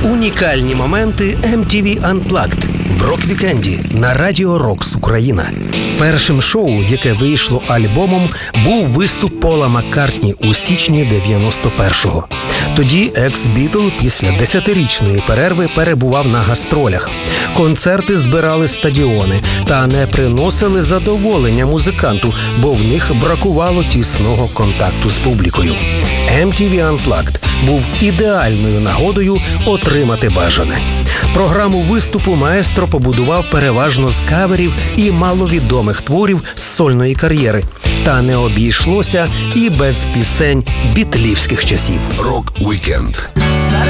Унікальні моменти MTV Unplugged в рок-вікенді на Радіо Рокс Україна. Першим шоу, яке вийшло альбомом, був виступ Пола Маккартні у січні 91-го. Тоді екс-Бітл після 10-річної перерви перебував на гастролях. Концерти збирали стадіони та не приносили задоволення музиканту, бо в них бракувало тісного контакту з публікою. MTV Unplugged був ідеальною нагодою отримати бажане. Програму виступу маестро побудував переважно з каверів і маловідомих творів з сольної кар'єри. Та не обійшлося і без пісень бітлівських часів. Рок-вікенд.